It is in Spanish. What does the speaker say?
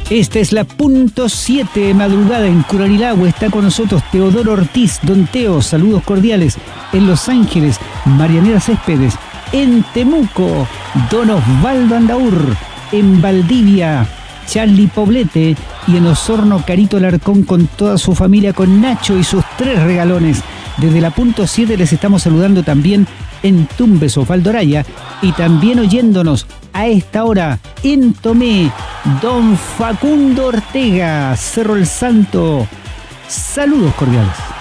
Esta es la punto 7 madrugada en Curanilagua. Está con nosotros Teodoro Ortiz. Don Teo, saludos cordiales. En Los Ángeles, Marianela Céspedes. En Temuco, Don Osvaldo Andaur. En Valdivia, Charlie Poblete. Y en Osorno, Carito Alarcón con toda su familia, con Nacho y sus 3 regalones. Desde la punto 7 les estamos saludando también en Tumbes, Osvaldo Araya, y también oyéndonos a esta hora en Tomé, Don Facundo Ortega, Cerro El Santo. Saludos cordiales.